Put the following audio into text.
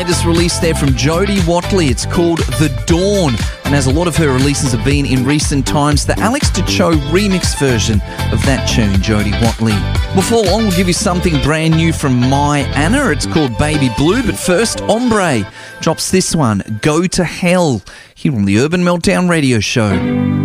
latest release there from Jodie Watley. It's called The Dawn. And as a lot of her releases have been in recent times, the Alex DeCho remix version of that tune, Jodie Watley. Before long, we'll give you something brand new from My Anna. It's called Baby Blue. But first, Ombre drops this one, Go to Hell, here on the Urban Meltdown Radio Show.